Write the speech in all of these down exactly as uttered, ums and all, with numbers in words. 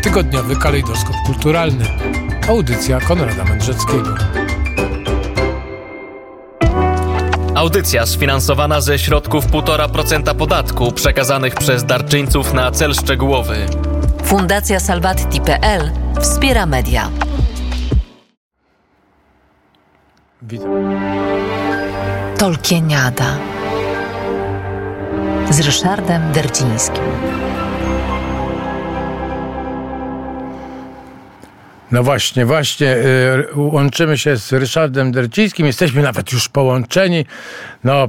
Tygodniowy kalejdoskop kulturalny. Audycja Konrada Mędrzeckiego. Audycja sfinansowana ze środków półtora procent podatku przekazanych przez darczyńców na cel szczegółowy. Fundacja Salvati kropka pe el wspiera media. Witam. Tolkieniada z Ryszardem Derdzińskim. No właśnie, właśnie yy, łączymy się z Ryszardem Derdzińskim. Jesteśmy nawet już połączeni. No,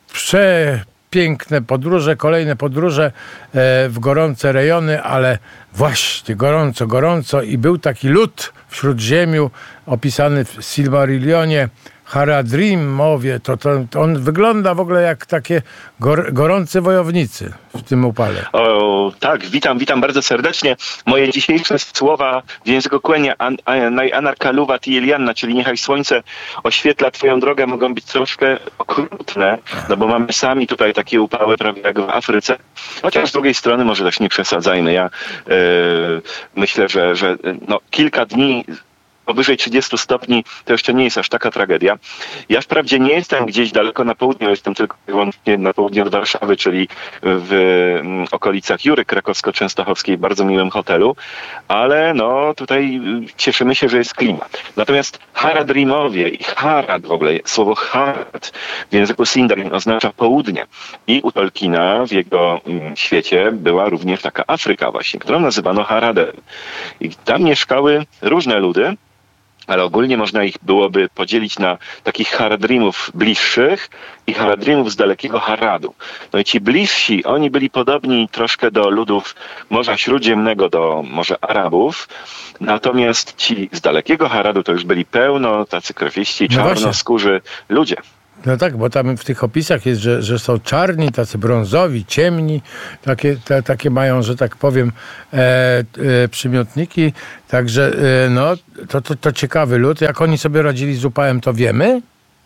przepiękne podróże, kolejne podróże e, w gorące rejony, ale właśnie gorąco, gorąco. I był taki lud w Śródziemiu opisany w Silmarillionie, Haradrimowie. To, to, to on wygląda w ogóle jak takie gor, gorący wojownicy w tym upale. O, tak, witam, witam bardzo serdecznie. Moje dzisiejsze słowa w języku Quenya Anarkaluwa Tielianna, czyli niechaj słońce oświetla twoją drogę, mogą być troszkę okrutne, no bo mamy sami tutaj takie upały prawie jak w Afryce. Chociaż z drugiej strony może też nie przesadzajmy. Ja yy, myślę, że, że no, kilka dni powyżej trzydziestu stopni to jeszcze nie jest aż taka tragedia. Ja wprawdzie nie jestem gdzieś daleko na południu, jestem tylko i wyłącznie na południe od Warszawy, czyli w okolicach Jury Krakowsko-Częstochowskiej, w bardzo miłym hotelu, ale no tutaj cieszymy się, że jest klimat. Natomiast Haradrimowie i Harad w ogóle, słowo Harad w języku Sindarin oznacza południe. I u Tolkiena w jego świecie była również taka Afryka właśnie, którą nazywano Haradem. I tam mieszkały różne ludy, ale ogólnie można ich byłoby podzielić na takich Haradrimów bliższych i Haradrimów z dalekiego Haradu. No i ci bliżsi, oni byli podobni troszkę do ludów Morza Śródziemnego, do może Arabów, natomiast ci z dalekiego Haradu to już byli pełno tacy krwiści, No czarnoskórzy ludzie. No tak, bo tam w tych opisach jest, że, że są czarni, tacy brązowi, ciemni, takie, te, takie mają, że tak powiem, e, e, przymiotniki. Także e, no, to, to, to ciekawy lud. Jak oni sobie radzili z upałem, to wiemy?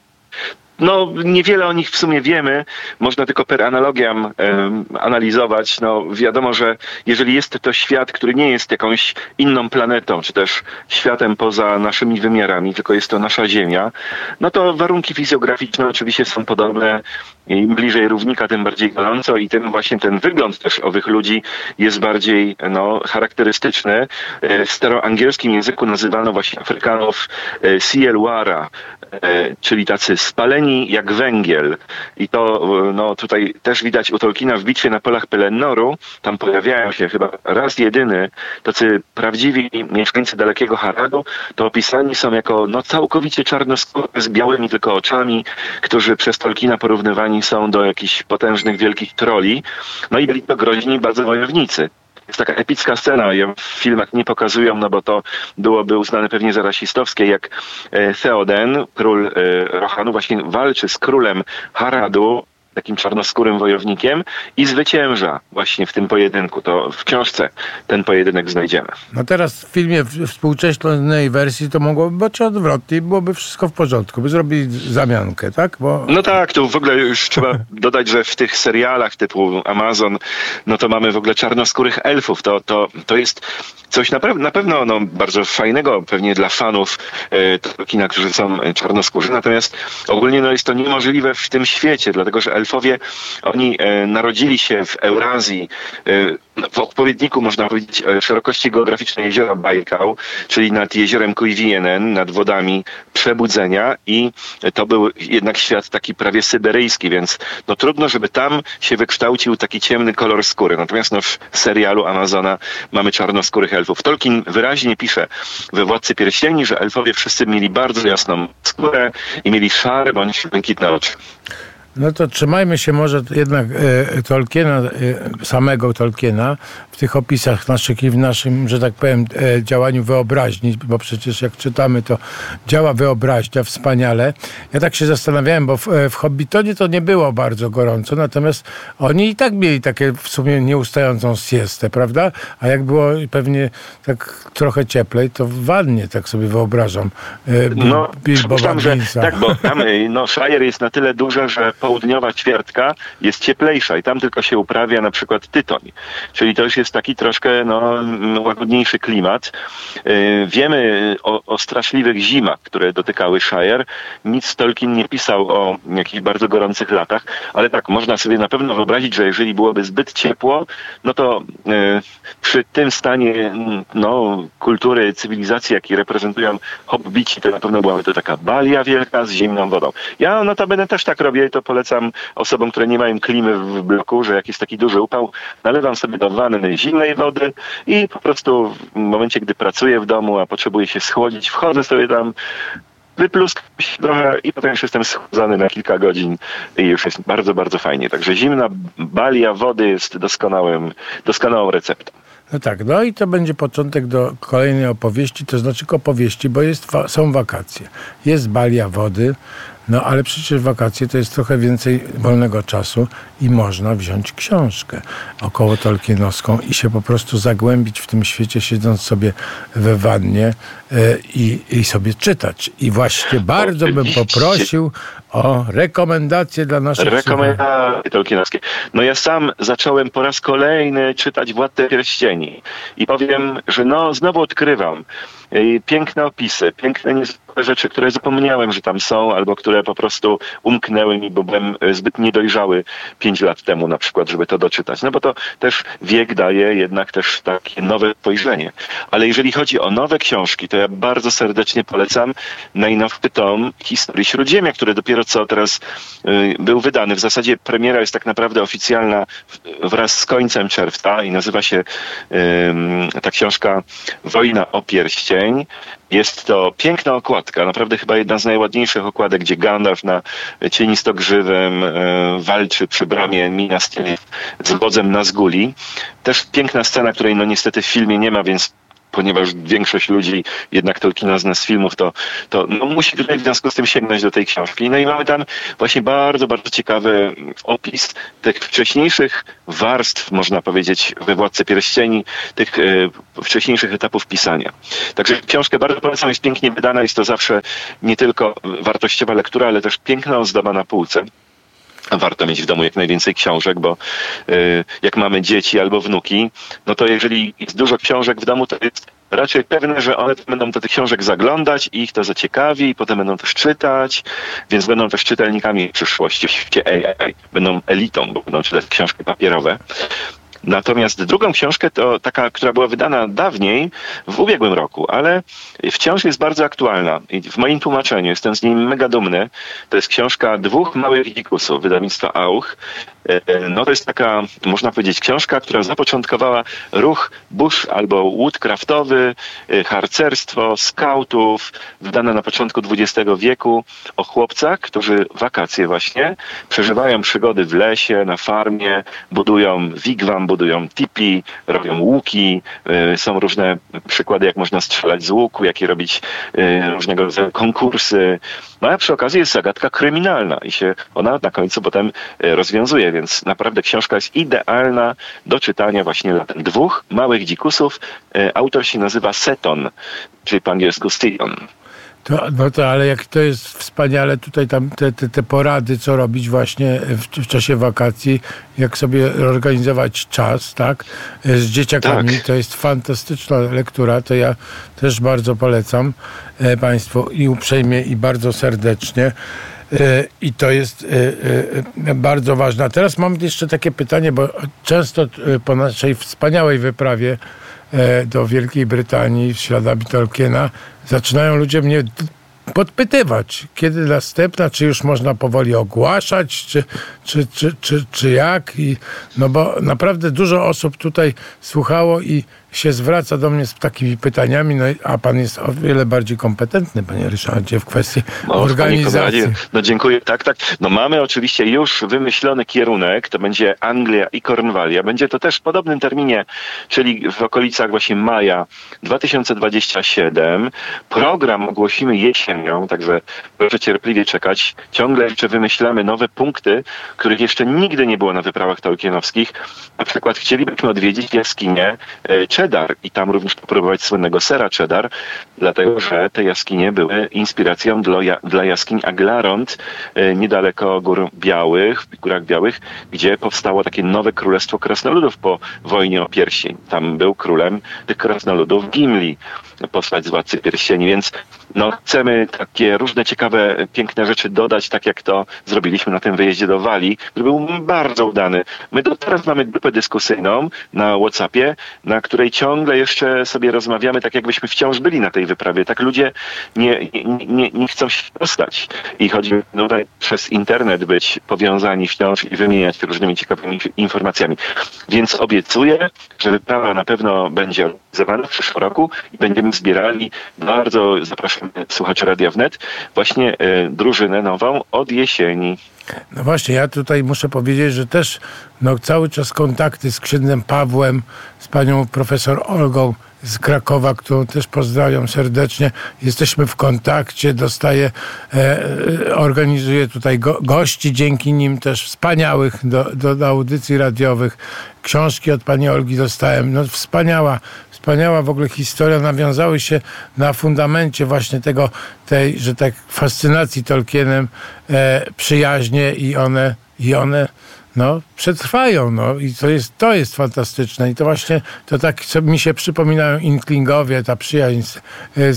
No, niewiele o nich w sumie wiemy. Można tylko per analogiam um, analizować. No, wiadomo, że jeżeli jest to świat, który nie jest jakąś inną planetą, czy też światem poza naszymi wymiarami, tylko jest to nasza Ziemia, no to warunki fizjograficzne oczywiście są podobne. Im bliżej równika, tym bardziej gorąco i tym właśnie ten wygląd też owych ludzi jest bardziej no, charakterystyczny. W staroangielskim języku nazywano właśnie Afrykanów Sielwara, czyli tacy spaleni jak węgiel. I to no, tutaj też widać u Tolkiena w bitwie na polach Pelennoru. Tam pojawiają się chyba raz jedyny tacy prawdziwi mieszkańcy dalekiego Haradu. To opisani są jako no, całkowicie czarnoskórzy z białymi tylko oczami, którzy przez Tolkiena porównywani są do jakichś potężnych, wielkich troli. No i byli to groźni bardzo wojownicy. Jest taka epicka scena, ją w filmach nie pokazują, no bo to byłoby uznane pewnie za rasistowskie, jak Theoden, król Rohanu, właśnie walczy z królem Haradu, takim czarnoskórym wojownikiem i zwycięża właśnie w tym pojedynku. To w książce ten pojedynek znajdziemy. No teraz w filmie w współczesnej wersji to mogłoby być odwrotnie i byłoby wszystko w porządku. By zrobili zamiankę, tak? Bo... No tak, tu w ogóle już trzeba dodać, że w tych serialach typu Amazon, no to mamy w ogóle czarnoskórych elfów. To, to, to jest coś na, pe- na pewno no, bardzo fajnego pewnie dla fanów e, Tolkiena, którzy są czarnoskórzy. Natomiast ogólnie no, jest to niemożliwe w tym świecie, dlatego że elfowie, oni e, narodzili się w Eurazji, e, w odpowiedniku, można powiedzieć, e, szerokości geograficznej jeziora Bajkał, czyli nad jeziorem Kuivienen, nad wodami Przebudzenia i to był jednak świat taki prawie syberyjski, więc no trudno, żeby tam się wykształcił taki ciemny kolor skóry. Natomiast no, w serialu Amazona mamy czarnoskórych elfów. Tolkien wyraźnie pisze we Władcy Pierścieni, że elfowie wszyscy mieli bardzo jasną skórę i mieli szare bądź błękitne oczy. No to trzymajmy się może jednak e, Tolkiena, e, samego Tolkiena w tych opisach naszych i w naszym, że tak powiem, e, działaniu wyobraźni, bo przecież jak czytamy, to działa wyobraźnia wspaniale. Ja tak się zastanawiałem, bo w, w Hobbitonie to nie było bardzo gorąco, natomiast oni i tak mieli takie w sumie nieustającą siestę, prawda? A jak było pewnie tak trochę cieplej, to w wannie, tak sobie wyobrażam. E, no, Bilbo że, tak, bo tam no, Shire jest na tyle duże, że południowa ćwiartka jest cieplejsza i tam tylko się uprawia na przykład tytoń. Czyli to już jest taki troszkę no, łagodniejszy klimat. Yy, wiemy o, o straszliwych zimach, które dotykały Shire. Nic Tolkien nie pisał o jakichś bardzo gorących latach, ale tak, można sobie na pewno wyobrazić, że jeżeli byłoby zbyt ciepło, no to yy, przy tym stanie no, kultury, cywilizacji, jaki reprezentują hobbici, to na pewno byłaby to taka balia wielka z zimną wodą. Ja notabene też tak robię i to polecam osobom, które nie mają klimy w bloku, że jak jest taki duży upał, nalewam sobie do wanny zimnej wody i po prostu w momencie, gdy pracuję w domu, a potrzebuję się schłodzić, wchodzę sobie tam, wypluskam się trochę i potem już jestem schłodzony na kilka godzin i już jest bardzo, bardzo fajnie. Także zimna balia wody jest doskonałym, doskonałą receptą. No tak, no i to będzie początek do kolejnej opowieści, to znaczy opowieści, bo jest, są wakacje. Jest balia wody, no ale przecież wakacje to jest trochę więcej wolnego czasu i można wziąć książkę około tolkienowską i się po prostu zagłębić w tym świecie, siedząc sobie we wannie yy, i, i sobie czytać. I właśnie bardzo bym poprosił o rekomendacje dla naszych Rekomendacje tolkienowskie. No ja sam zacząłem po raz kolejny czytać Władcę Pierścieni i powiem, że no znowu odkrywam piękne opisy, piękne niezwykłe rzeczy, które zapomniałem, że tam są, albo które po prostu umknęły mi, bo byłem zbyt niedojrzały pięć lat temu na przykład, żeby to doczytać. No bo to też wiek daje jednak też takie nowe spojrzenie. Ale jeżeli chodzi o nowe książki, to ja bardzo serdecznie polecam najnowszy tom Historii Śródziemia, który dopiero co teraz y, był wydany. W zasadzie premiera jest tak naprawdę oficjalna wraz z końcem czerwca i nazywa się y, ta książka Wojna o Pierścień. Jest to piękna okładka, naprawdę chyba jedna z najładniejszych okładek, gdzie Gandalf na cienistogrzywym e, walczy przy bramie Minas Tirith z wodzem Nazguli. Też piękna scena, której no niestety w filmie nie ma, więc ponieważ większość ludzi jednak Tolkiena zna z filmów, to, to no, musi tutaj w związku z tym sięgnąć do tej książki. No i mamy tam właśnie bardzo, bardzo ciekawy opis tych wcześniejszych warstw, można powiedzieć, we Władcy Pierścieni, tych e, wcześniejszych etapów pisania. Także książkę bardzo polecam, jest pięknie wydana, jest to zawsze nie tylko wartościowa lektura, ale też piękna ozdoba na półce. Warto mieć w domu jak najwięcej książek, bo y, jak mamy dzieci albo wnuki, no to jeżeli jest dużo książek w domu, to jest raczej pewne, że one będą do tych książek zaglądać i ich to zaciekawi i potem będą też czytać, więc będą też czytelnikami w przyszłości w świecie A I. Będą elitą, bo będą czytać książki papierowe. Natomiast drugą książkę to taka, która była wydana dawniej, w ubiegłym roku, ale wciąż jest bardzo aktualna. I w moim tłumaczeniu jestem z niej mega dumny. To jest książka Dwóch małych dzikusów, wydawnictwa Auch. No to jest taka, można powiedzieć, książka, która zapoczątkowała ruch bush albo woodcraftowy, harcerstwo, skautów, wydana na początku dwudziestego wieku, o chłopcach, którzy wakacje właśnie przeżywają przygody w lesie, na farmie, budują wigwam, budują tipi, robią łuki, są różne przykłady, jak można strzelać z łuku, jakie robić różnego rodzaju konkursy. No a przy okazji jest zagadka kryminalna i się ona na końcu potem rozwiązuje, więc naprawdę książka jest idealna do czytania właśnie dla Dwóch małych dzikusów. Autor się nazywa Seton, czyli po angielsku Stion. To, no to, ale jak to jest wspaniale tutaj tam te, te, te porady, co robić właśnie w, w czasie wakacji, jak sobie organizować czas, tak, z dzieciakami, tak. To jest fantastyczna lektura, to ja też bardzo polecam e, Państwu i uprzejmie i bardzo serdecznie. I to jest bardzo ważne. A teraz mam jeszcze takie pytanie, bo często po naszej wspaniałej wyprawie do Wielkiej Brytanii śladami Tolkiena zaczynają ludzie mnie podpytywać, kiedy następna, czy już można powoli ogłaszać, czy, czy, czy, czy, czy jak. I, no bo naprawdę dużo osób tutaj słuchało i się zwraca do mnie z takimi pytaniami, no, a pan jest o wiele bardziej kompetentny, panie Ryszardzie, w kwestii no, organizacji. No dziękuję, tak, tak. No mamy oczywiście już wymyślony kierunek, to będzie Anglia i Kornwalia. Będzie to też w podobnym terminie, czyli w okolicach właśnie maja dwa tysiące dwudziestego siódmego. Program ogłosimy jesienią, także proszę cierpliwie czekać. Ciągle jeszcze wymyślamy nowe punkty, których jeszcze nigdy nie było na wyprawach tolkienowskich. Na przykład chcielibyśmy odwiedzić jaskinię Czerni cheddar i tam również popróbować słynnego sera cheddar, dlatego że te jaskinie były inspiracją dla, dla jaskiń Aglarond niedaleko Gór Białych, w Górach Białych, gdzie powstało takie nowe królestwo krasnoludów po wojnie o pierścień. Tam był królem tych krasnoludów Gimli, postać z Władcy Pierścieni, więc no, chcemy takie różne ciekawe, piękne rzeczy dodać, tak jak to zrobiliśmy na tym wyjeździe do Walii, który był bardzo udany. My do teraz mamy grupę dyskusyjną na WhatsAppie, na której ciągle jeszcze sobie rozmawiamy, tak jakbyśmy wciąż byli na tej wyprawie. Tak ludzie nie, nie, nie, nie chcą się dostać i chodzi tutaj przez internet być powiązani wciąż i wymieniać się różnymi ciekawymi informacjami. Więc obiecuję, że wyprawa na pewno będzie organizowana w przyszłym roku i będziemy zbierali, bardzo zapraszamy słuchaczy Radia Wnet, właśnie y, drużynę nową od jesieni. No właśnie, ja tutaj muszę powiedzieć, że też no, cały czas kontakty z księdzem Pawłem, z panią profesor Olgą z Krakowa, którą też pozdrawiam serdecznie. Jesteśmy w kontakcie, dostaję, e, organizuję tutaj go, gości, dzięki nim też wspaniałych do, do, do audycji radiowych. Książki od pani Olgi dostałem. No wspaniała, wspaniała w ogóle historia. Nawiązały się na fundamencie właśnie tego, tej, że tak fascynacji Tolkienem, e, przyjaźnie i one, i one no, przetrwają, no i to jest, to jest fantastyczne i to właśnie, to tak co mi się przypominają Inklingowie, ta przyjaźń z, z,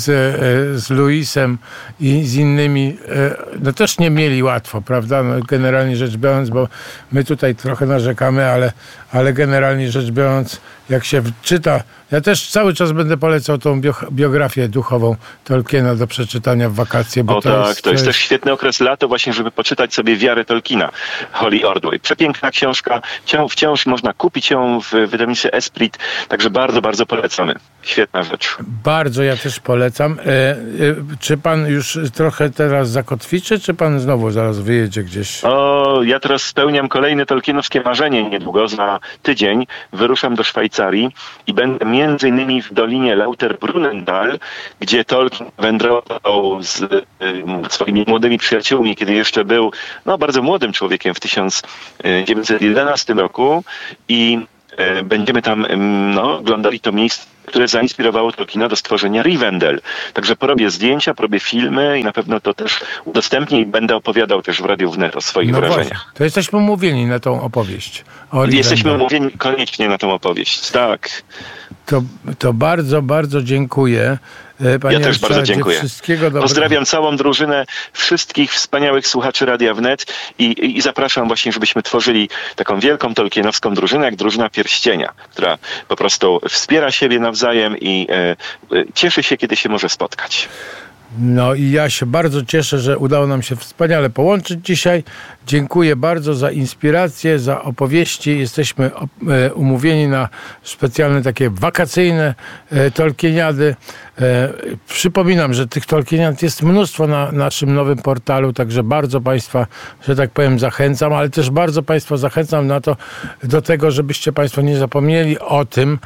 z Louisem i z innymi, no też nie mieli łatwo, prawda, no, generalnie rzecz biorąc, bo my tutaj trochę narzekamy, ale, ale generalnie rzecz biorąc, jak się czyta, ja też cały czas będę polecał tą biografię duchową Tolkiena do przeczytania w wakacje. Bo o to tak, jest, to jest to też świetny okres lato właśnie, żeby poczytać sobie Wiarę Tolkiena, Holly Ordway. Przepiękna książka, wciąż można kupić ją w wydawnictwie Esprit, także bardzo, bardzo polecamy. Świetna rzecz. Bardzo, ja też polecam. E, e, czy pan już trochę teraz zakotwiczy, czy pan znowu zaraz wyjedzie gdzieś? O, ja teraz spełniam kolejne tolkienowskie marzenie niedługo, za tydzień wyruszam do Szwajcarii i będę między innymi w Dolinie Lauterbrunnendal, gdzie Tolkien wędrował z y, swoimi młodymi przyjaciółmi, kiedy jeszcze był no, bardzo młodym człowiekiem w tysiąc dziewięćset jedenastym roku i y, będziemy tam y, no, oglądali to miejsce, które zainspirowało Tolkiena do stworzenia Rivendell. Także porobię zdjęcia, porobię filmy i na pewno to też udostępnię i będę opowiadał też w Radiu Wnet o swoich no wrażeniach. Właśnie. To jesteśmy umówieni na tą opowieść. Jesteśmy umówieni koniecznie na tą opowieść, tak. To, to bardzo, bardzo dziękuję. Panie ja też bardzo dziękuję. Wszystkiego dobrego. Pozdrawiam całą drużynę, wszystkich wspaniałych słuchaczy Radia Wnet i, i, i zapraszam właśnie, żebyśmy tworzyli taką wielką tolkienowską drużynę, jak drużyna Pierścienia, która po prostu wspiera siebie nawzajem i e, e, cieszy się, kiedy się może spotkać. No i ja się bardzo cieszę, że udało nam się wspaniale połączyć dzisiaj. Dziękuję bardzo za inspirację, za opowieści. Jesteśmy umówieni na specjalne takie wakacyjne Tolkieniady. Przypominam, że tych Tolkieniad jest mnóstwo na naszym nowym portalu, także bardzo Państwa, że tak powiem, zachęcam, ale też bardzo Państwa zachęcam na to, do tego, żebyście Państwo nie zapomnieli o tym,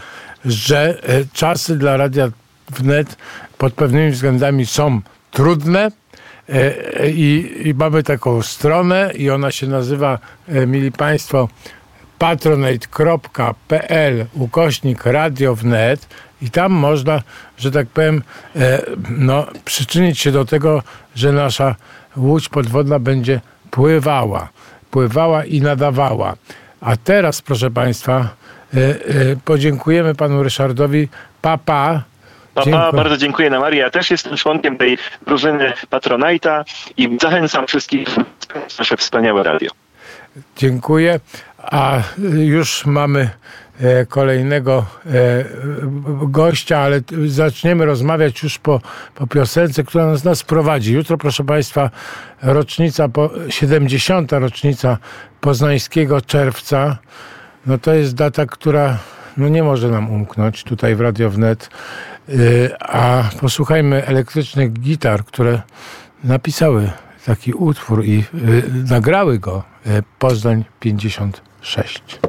że czasy dla Radia Wnet pod pewnymi względami są trudne i, i mamy taką stronę i ona się nazywa, mili Państwo, patronate.pl ukośnik Radio Wnet i tam można, że tak powiem, no, przyczynić się do tego, że nasza łódź podwodna będzie pływała, pływała i nadawała. A teraz, proszę Państwa, podziękujemy panu Ryszardowi. Pa, pa. Papa, bardzo dziękuję na Marię. Ja też jestem członkiem tej drużyny Patronite'a i zachęcam wszystkich na nasze wspaniałe radio. Dziękuję. A już mamy kolejnego gościa, ale zaczniemy rozmawiać już po, po piosence, która nas, nas prowadzi. Jutro, proszę Państwa, rocznica, siedemdziesiąta rocznica Poznańskiego Czerwca. No to jest data, która no nie może nam umknąć tutaj w Radio Wnet. A posłuchajmy elektrycznych gitar, które napisały taki utwór i nagrały go Poznań pięćdziesiąt sześć.